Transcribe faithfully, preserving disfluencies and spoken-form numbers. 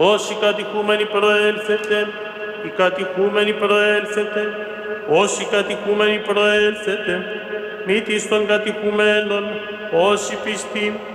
Όσοι κατηχούμενοι προέλθετε, οι κατηχούμενοι προέλθετε, όσοι κατηχούμενοι προέλθετε, μη της των κατηχουμένων, όσοι πιστοί,